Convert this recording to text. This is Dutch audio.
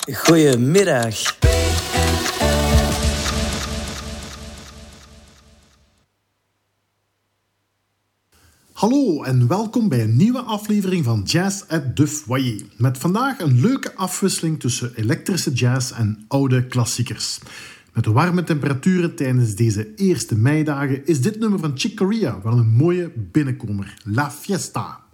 Goedemiddag. Hallo en welkom bij een nieuwe aflevering van Jazz at the Foyer. Met vandaag een leuke afwisseling tussen elektrische jazz en oude klassiekers. Met de warme temperaturen tijdens deze eerste meidagen is dit nummer van Chick Corea wel een mooie binnenkomer. La Fiesta.